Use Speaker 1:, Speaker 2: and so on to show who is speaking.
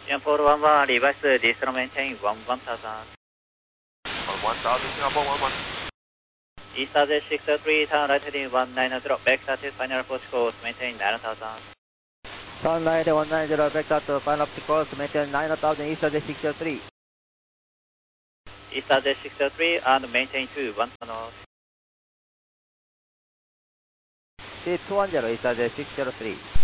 Speaker 1: Singapore 11, reverse distro maintain 1000.
Speaker 2: 1000, Singapore 11.
Speaker 1: ESA 603, turn right heading 190, vector to final approach course, maintain 9000.
Speaker 3: Turn right 190, vector to final approach course, maintain 9000, ESA 603.
Speaker 1: ESA 603 and maintain 21 knots.
Speaker 3: C210, ESA 603.